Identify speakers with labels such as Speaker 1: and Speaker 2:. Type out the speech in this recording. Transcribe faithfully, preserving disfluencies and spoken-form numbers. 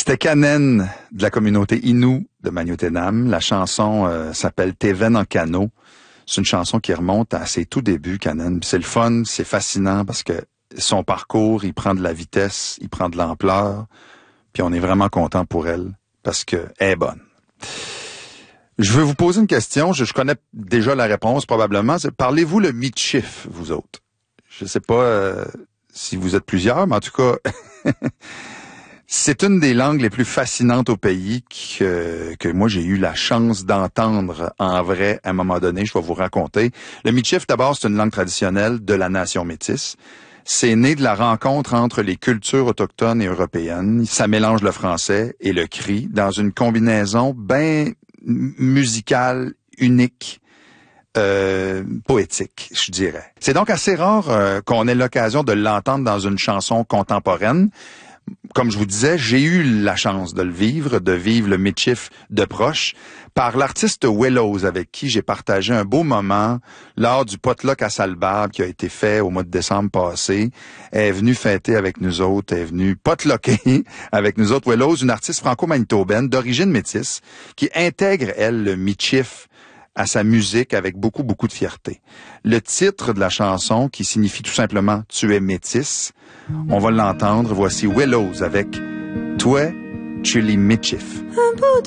Speaker 1: C'était Kanen de la communauté Innu de Magnotenam. La chanson euh, s'appelle Teven en canot. C'est une chanson qui remonte à ses tout débuts, Kanen. C'est le fun, c'est fascinant parce que son parcours, il prend de la vitesse, il prend de l'ampleur, puis on est vraiment content pour elle parce que elle est bonne. Je veux vous poser une question, je, je connais déjà la réponse probablement. C'est, parlez-vous le Michif, vous autres? Je sais pas euh, si vous êtes plusieurs, mais en tout cas, c'est une des langues les plus fascinantes au pays que, que moi j'ai eu la chance d'entendre en vrai à un moment donné. Je vais vous raconter. Le Michif, d'abord, c'est une langue traditionnelle de la nation métisse. C'est né de la rencontre entre les cultures autochtones et européennes. Ça mélange le français et le cri dans une combinaison bien musicale, unique, euh, poétique, je dirais. C'est donc assez rare euh, qu'on ait l'occasion de l'entendre dans une chanson contemporaine. Comme je vous disais, j'ai eu la chance de le vivre, de vivre le Michif de proche, par l'artiste Willows, avec qui j'ai partagé un beau moment lors du potluck à Salbarbe qui a été fait au mois de décembre passé. Elle est venue fêter avec nous autres, elle est venue potlucker avec nous autres. Willows, une artiste franco-manitobaine d'origine métisse, qui intègre, elle, le Michif à sa musique avec beaucoup, beaucoup de fierté. Le titre de la chanson, qui signifie tout simplement « Tu es métisse », on va l'entendre. Voici Willows avec « Toi, tu es Michif ».
Speaker 2: Un bout